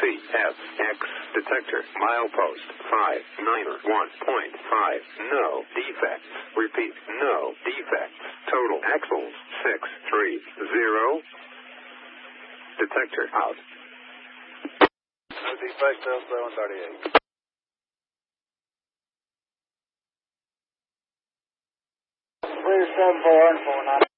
CFX detector. Milepost 591.5. No defects. Repeat, no defects. Total axles 630. Detector out. No defects, L738. 374 and 49.